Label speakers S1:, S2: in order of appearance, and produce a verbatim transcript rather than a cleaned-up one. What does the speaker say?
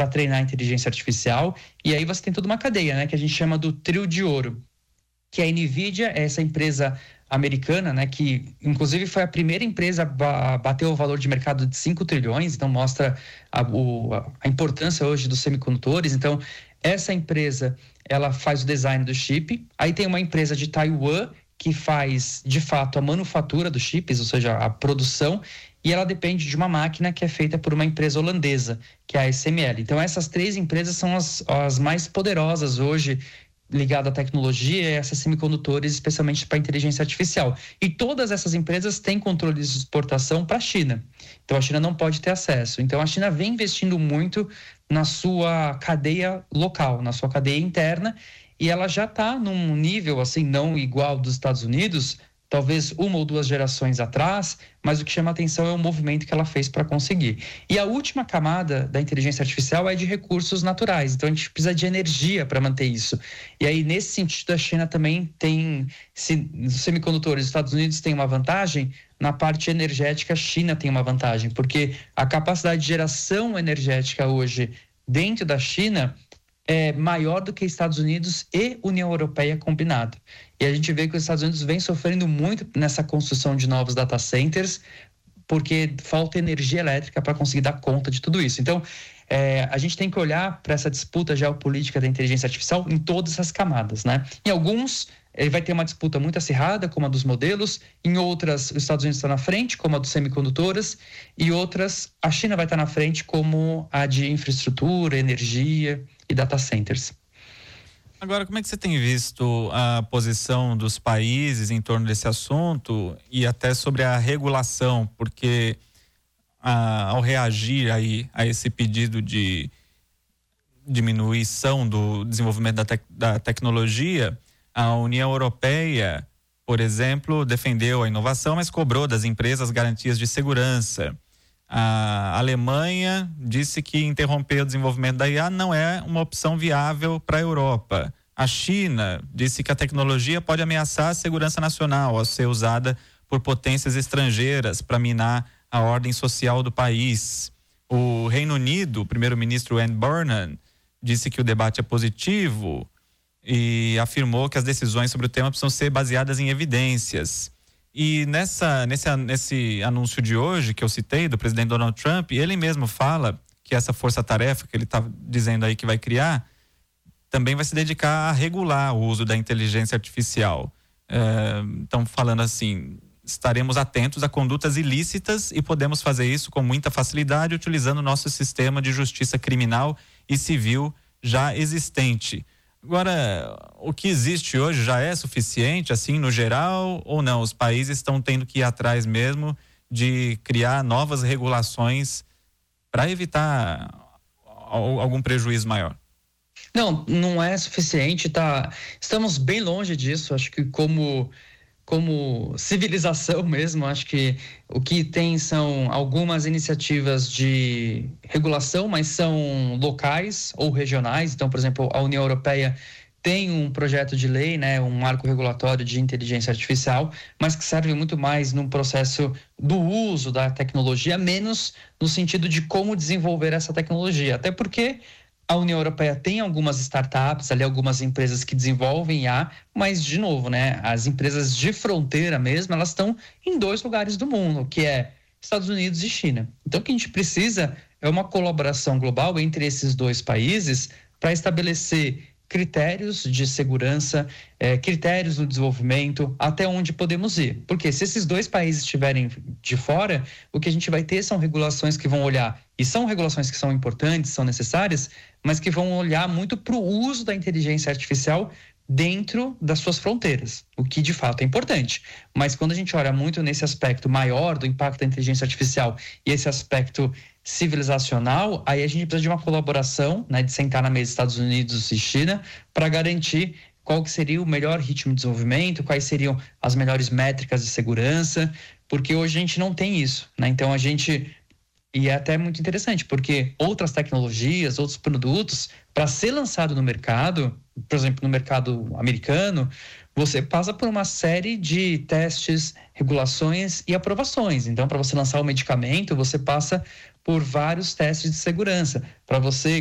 S1: para treinar a inteligência artificial. E aí você tem toda uma cadeia, né, que a gente chama do trio de ouro, que a NVIDIA é essa empresa americana, né, que inclusive foi a primeira empresa a bater o valor de mercado de cinco trilhões, então mostra a, o, a importância hoje dos semicondutores. Então, essa empresa, ela faz o design do chip. Aí tem uma empresa de Taiwan que faz, de fato, a manufatura dos chips, ou seja, a produção, e ela depende de uma máquina que é feita por uma empresa holandesa, que é a S M L. Então, essas três empresas são as, as mais poderosas hoje, ligado à tecnologia e a esses semicondutores, especialmente para a inteligência artificial. E todas essas empresas têm controle de exportação para a China. Então, a China não pode ter acesso. Então, a China vem investindo muito na sua cadeia local, na sua cadeia interna, e ela já está num nível, assim, não igual dos Estados Unidos, talvez uma ou duas gerações atrás, mas o que chama atenção é o movimento que ela fez para conseguir. E a última camada da inteligência artificial é de recursos naturais, então a gente precisa de energia para manter isso. E aí, nesse sentido, a China também tem, se os semicondutores dos Estados Unidos têm uma vantagem, na parte energética a China tem uma vantagem, porque a capacidade de geração energética hoje dentro da China é maior do que Estados Unidos e União Europeia combinado. E a gente vê que os Estados Unidos vem sofrendo muito nessa construção de novos data centers, porque falta energia elétrica para conseguir dar conta de tudo isso. Então, é, a gente tem que olhar para essa disputa geopolítica da inteligência artificial em todas as camadas, né? Em alguns, ele vai ter uma disputa muito acirrada, como a dos modelos. Em outras, os Estados Unidos está na frente, como a dos semicondutoras. E outras, a China vai estar na frente, como a de infraestrutura, energia e data centers.
S2: Agora, como é que você tem visto a posição dos países em torno desse assunto e até sobre a regulação? Porque a, ao reagir aí a esse pedido de diminuição do desenvolvimento da, tec, da tecnologia, a União Europeia, por exemplo, defendeu a inovação, mas cobrou das empresas garantias de segurança. A Alemanha disse que interromper o desenvolvimento da I A não é uma opção viável para a Europa. A China disse que a tecnologia pode ameaçar a segurança nacional ao ser usada por potências estrangeiras para minar a ordem social do país. O Reino Unido, o primeiro-ministro Andy Burnham, disse que o debate é positivo e afirmou que as decisões sobre o tema precisam ser baseadas em evidências. E nessa, nesse, nesse anúncio de hoje que eu citei, do presidente Donald Trump, ele mesmo fala que essa força-tarefa que ele está dizendo aí que vai criar, também vai se dedicar a regular o uso da inteligência artificial. Então, falando assim, estaremos atentos a condutas ilícitas e podemos fazer isso com muita facilidade utilizando o nosso sistema de justiça criminal e civil já existente. Agora, o que existe hoje já é suficiente, assim, no geral, ou não? Os países estão tendo que ir atrás mesmo de criar novas regulações para evitar algum prejuízo maior?
S1: Não, não é suficiente, tá? Estamos bem longe disso. Acho que como, como civilização mesmo, acho que o que tem são algumas iniciativas de regulação, mas são locais ou regionais. Então, por exemplo, a União Europeia tem um projeto de lei, né, um marco regulatório de inteligência artificial, mas que serve muito mais num processo do uso da tecnologia, menos no sentido de como desenvolver essa tecnologia. Até porque a União Europeia tem algumas startups, ali algumas empresas que desenvolvem I A, mas, de novo, né, as empresas de fronteira mesmo, elas estão em dois lugares do mundo, que é Estados Unidos e China. Então, o que a gente precisa é uma colaboração global entre esses dois países para estabelecer critérios de segurança, eh, critérios no desenvolvimento, até onde podemos ir. Porque se esses dois países estiverem de fora, o que a gente vai ter são regulações que vão olhar, e são regulações que são importantes, são necessárias, mas que vão olhar muito para o uso da inteligência artificial dentro das suas fronteiras, o que de fato é importante. Mas quando a gente olha muito nesse aspecto maior do impacto da inteligência artificial e esse aspecto civilizacional, aí a gente precisa de uma colaboração, né, de sentar na mesa Estados Unidos e China para garantir qual que seria o melhor ritmo de desenvolvimento, quais seriam as melhores métricas de segurança, porque hoje a gente não tem isso, né? Então a gente, e é até muito interessante, porque outras tecnologias, outros produtos, para ser lançado no mercado, por exemplo, no mercado americano, você passa por uma série de testes, regulações e aprovações. Então, para você lançar o medicamento, você passa por vários testes de segurança. Para você